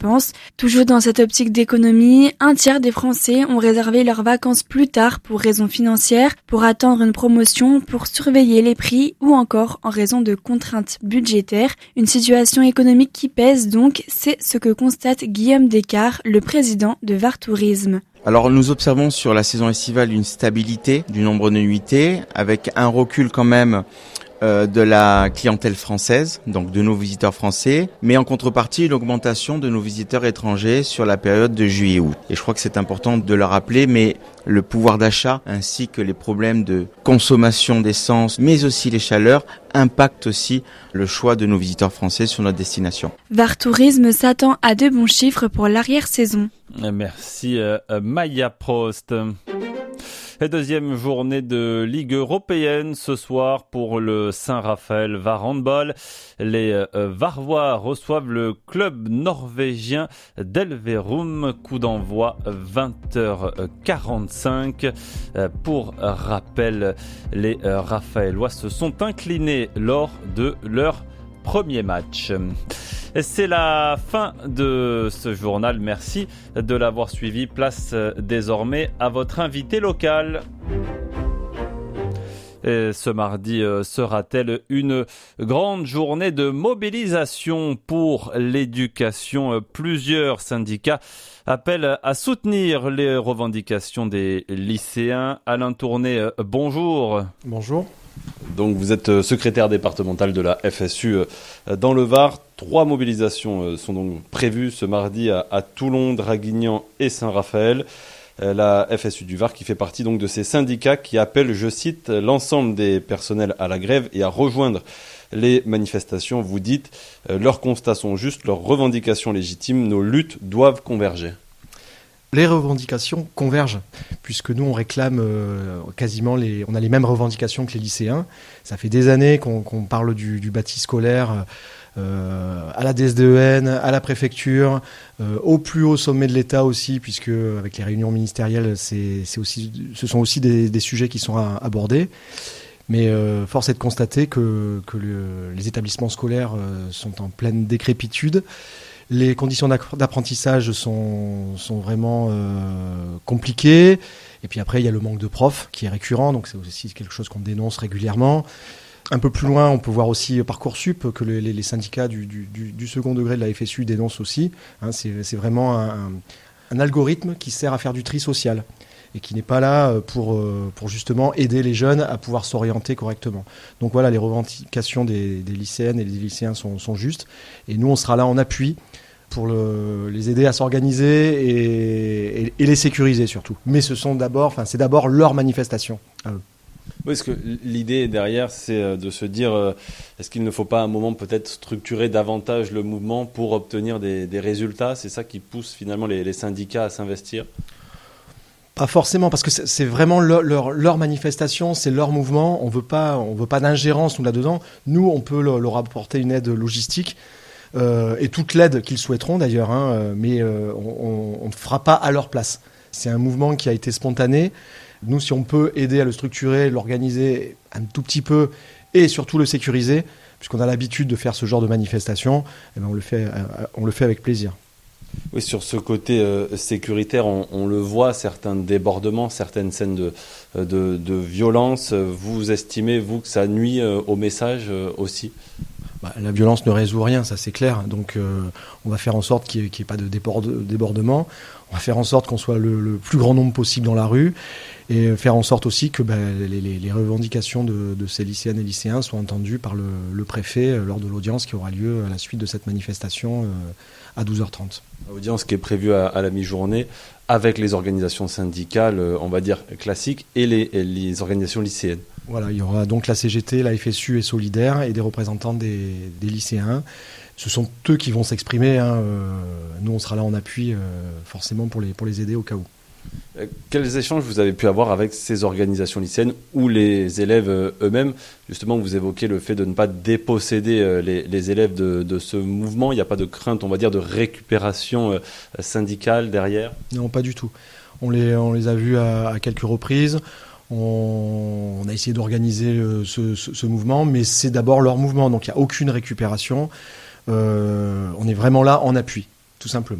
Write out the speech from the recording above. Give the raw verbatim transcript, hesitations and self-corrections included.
pense. Toujours dans cette optique d'économie, un tiers des Français ont réservé leurs vacances plus tard pour raisons financières, pour attendre une promotion, pour surveiller les prix ou encore en raison de contraintes budgétaires. Une situation économique qui pèse donc, c'est ce que constate Guillaume Descartes, le président de V A R Tourisme. Alors nous observons sur la saison estivale une stabilité du nombre de nuitées, avec un recul quand même euh, de la clientèle française, donc de nos visiteurs français, mais en contrepartie une augmentation de nos visiteurs étrangers sur la période de juillet-août. Et je crois que c'est important de le rappeler, mais le pouvoir d'achat ainsi que les problèmes de consommation d'essence, mais aussi les chaleurs, impactent aussi le choix de nos visiteurs français sur notre destination. V A R Tourisme s'attend à de bons chiffres pour l'arrière-saison. Merci euh, Maya Prost. Et deuxième journée de Ligue européenne ce soir pour le Saint-Raphaël V A R Handball. Les euh, Varois reçoivent le club norvégien d'Elverum. Coup d'envoi vingt heures quarante-cinq. Euh, pour rappel, les euh, Raphaélois se sont inclinés lors de leur premier match. Et c'est la fin de ce journal. Merci de l'avoir suivi. Place désormais à votre invité local. Et ce mardi euh, sera-t-elle une grande journée de mobilisation pour l'éducation? Plusieurs syndicats appellent à soutenir les revendications des lycéens. Alain Tourné, euh, bonjour. Bonjour. Donc vous êtes secrétaire départemental de la F S U dans le Var. Trois mobilisations sont donc prévues ce mardi à, à Toulon, Draguignan et Saint-Raphaël. La F S U du Var qui fait partie donc de ces syndicats qui appellent, je cite, l'ensemble des personnels à la grève et à rejoindre les manifestations. Vous dites, leurs constats sont justes, leurs revendications légitimes, nos luttes doivent converger. Les revendications convergent, puisque nous on réclame euh, quasiment les, on a les mêmes revendications que les lycéens. Ça fait des années qu'on, qu'on parle du, du bâti scolaire euh, à la D S D E N, à la préfecture, euh, au plus haut sommet de l'État aussi, puisque avec les réunions ministérielles, c'est, c'est aussi, ce sont aussi des, des sujets qui sont à, abordés. Mais euh, force est de constater que, que le, les établissements scolaires euh, sont en pleine décrépitude. Les conditions d'apprentissage sont, sont vraiment euh, compliquées. Et puis après, il y a le manque de profs qui est récurrent. Donc c'est aussi quelque chose qu'on dénonce régulièrement. Un peu plus loin, on peut voir aussi Parcoursup, que les, les syndicats du, du, du second degré de la F S U dénoncent aussi. Hein, c'est, c'est vraiment un, un algorithme qui sert à faire du tri social et qui n'est pas là pour, pour justement aider les jeunes à pouvoir s'orienter correctement. Donc voilà, les revendications des, des lycéennes et des lycéens sont, sont justes. Et nous, on sera là en appui pour le, les aider à s'organiser et, et, et les sécuriser surtout. Mais ce sont d'abord, enfin, c'est d'abord leur manifestation à eux. Oui, parce que l'idée derrière, c'est de se dire, est-ce qu'il ne faut pas à un moment peut-être structurer davantage le mouvement pour obtenir des, des résultats? C'est ça qui pousse finalement les, les syndicats à s'investir? Pas forcément, parce que c'est vraiment leur, leur, leur manifestation, c'est leur mouvement. On veut pas, on veut pas d'ingérence nous là-dedans. Nous, on peut leur, leur apporter une aide logistique euh, et toute l'aide qu'ils souhaiteront d'ailleurs, hein, mais euh, on ne fera pas à leur place. C'est un mouvement qui a été spontané. Nous, si on peut aider à le structurer, l'organiser un tout petit peu et surtout le sécuriser, puisqu'on a l'habitude de faire ce genre de manifestation, eh bien on le fait, on le fait avec plaisir. Oui, sur ce côté euh, sécuritaire, on, on le voit, certains débordements, certaines scènes de, de, de violence. Vous estimez, vous, que ça nuit euh, au message euh, aussi? Bah, la violence ne résout rien, ça c'est clair. Donc euh, on va faire en sorte qu'il n'y ait, qu'il y ait pas de déborde, débordement. On va faire en sorte qu'on soit le, le plus grand nombre possible dans la rue et faire en sorte aussi que bah, les, les, les revendications de, de ces lycéennes et lycéens soient entendues par le, le préfet lors de l'audience qui aura lieu à la suite de cette manifestation euh, à douze heures trente. Audience qui est prévue à, à la mi-journée avec les organisations syndicales, on va dire classiques, et les, et les organisations lycéennes. Voilà, il y aura donc la C G T, la F S U et Solidaire et des représentants des, des lycéens. Ce sont eux qui vont s'exprimer. Hein. Euh, nous, on sera là en appui, euh, forcément, pour les, pour les aider au cas où. Euh, quels échanges vous avez pu avoir avec ces organisations lycéennes ou les élèves euh, eux-mêmes? Justement, vous évoquez le fait de ne pas déposséder euh, les, les élèves de, de ce mouvement. Il n'y a pas de crainte, on va dire, de récupération euh, syndicale derrière? Non, pas du tout. On les, on les a vus à, à quelques reprises. On, on a essayé d'organiser euh, ce, ce, ce mouvement, mais c'est d'abord leur mouvement. Donc, il n'y a aucune récupération. Euh, on est vraiment là en appui. tout simplement.